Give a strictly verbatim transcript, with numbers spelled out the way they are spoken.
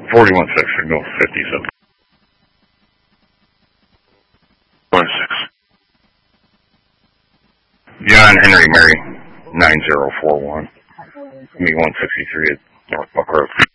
forty-one six, signal fifty-seven. one six. John Henry Mary, nine zero four one. Me one sixty-three at North Buck Road.